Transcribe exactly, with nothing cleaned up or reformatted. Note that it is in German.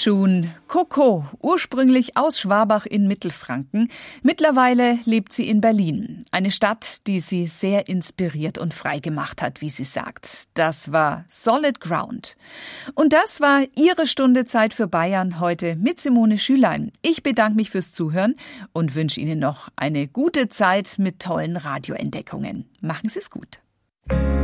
Schun. Coco, ursprünglich aus Schwabach in Mittelfranken. Mittlerweile lebt sie in Berlin. Eine Stadt, die sie sehr inspiriert und frei gemacht hat, wie sie sagt. Das war Solid Ground. Und das war ihre Stunde Zeit für Bayern heute mit Simone Schülein. Ich bedanke mich fürs Zuhören und wünsche Ihnen noch eine gute Zeit mit tollen Radioentdeckungen. Machen Sie es gut.